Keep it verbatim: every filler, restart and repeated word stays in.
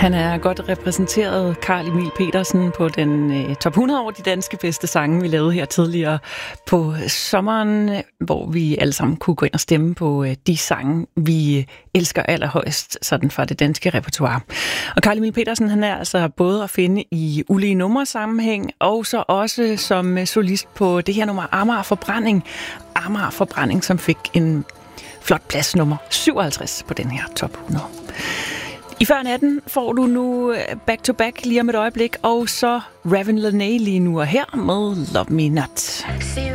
Han er godt repræsenteret, Carl Emil Petersen, på den øh, top hundrede over de danske bedste sange, vi lavede her tidligere på sommeren, hvor vi alle sammen kunne gå ind og stemme på øh, de sange, vi elsker allerhøjst sådan fra det danske repertoire. Og Carl Emil Petersen, han er altså både at finde i ulige nummersammenhæng, og så også som solist på det her nummer Amager Forbrænding. Amager Forbrænding, som fik en flot plads nummer syvoghalvtreds på den her top hundrede. I før natten får du nu Back to Back lige om et øjeblik, og så Ravin Lenae lige nu og her med Love Me Not.